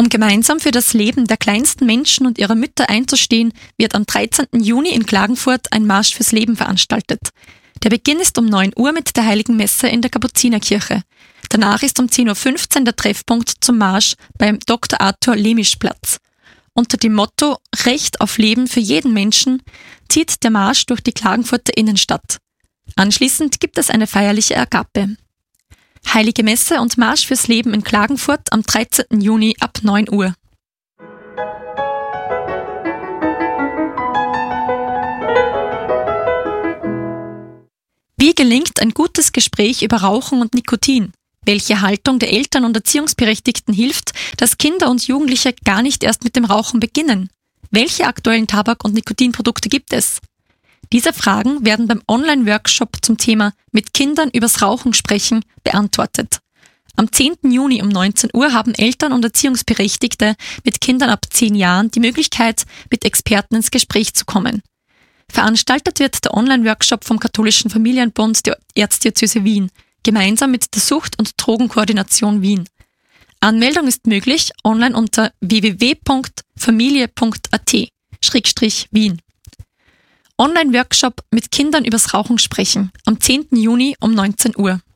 Um gemeinsam für das Leben der kleinsten Menschen und ihrer Mütter einzustehen, wird am 13. Juni in Klagenfurt ein Marsch fürs Leben veranstaltet. Der Beginn ist um 9 Uhr mit der Heiligen Messe in der Kapuzinerkirche. Danach ist um 10.15 Uhr der Treffpunkt zum Marsch beim Dr. Arthur Lemisch-Platz. Unter dem Motto Recht auf Leben für jeden Menschen zieht der Marsch durch die Klagenfurter Innenstadt. Anschließend gibt es eine feierliche Agape. Heilige Messe und Marsch fürs Leben in Klagenfurt am 13. Juni ab 9 Uhr. Wie gelingt ein gutes Gespräch über Rauchen und Nikotin? Welche Haltung der Eltern und Erziehungsberechtigten hilft, dass Kinder und Jugendliche gar nicht erst mit dem Rauchen beginnen? Welche aktuellen Tabak- und Nikotinprodukte gibt es? Diese Fragen werden beim Online-Workshop zum Thema Mit Kindern übers Rauchen sprechen beantwortet. Am 10. Juni um 19 Uhr haben Eltern und Erziehungsberechtigte mit Kindern ab 10 Jahren die Möglichkeit, mit Experten ins Gespräch zu kommen. Veranstaltet wird der Online-Workshop vom Katholischen Familienbund der Erzdiözese Wien, gemeinsam mit der Sucht- und Drogenkoordination Wien. Anmeldung ist möglich online unter www.familie.at/Wien. Online-Workshop mit Kindern übers Rauchen sprechen am 10. Juni um 19 Uhr.